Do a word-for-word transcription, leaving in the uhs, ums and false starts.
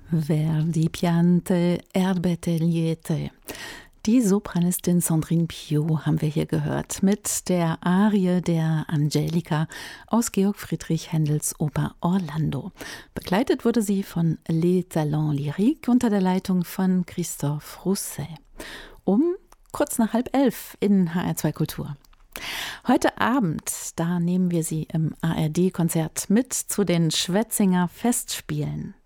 Verdi piante, erbete liete. Die Sopranistin Sandrine Piau haben wir hier gehört mit der Arie der Angelica aus Georg Friedrich Händels Oper Orlando. Begleitet wurde sie von Les Talents Lyriques unter der Leitung von Christophe Rousset. Um kurz nach halb elf in H R zwei Kultur. Heute Abend, da nehmen wir Sie im A R D-Konzert mit zu den Schwetzinger Festspielen.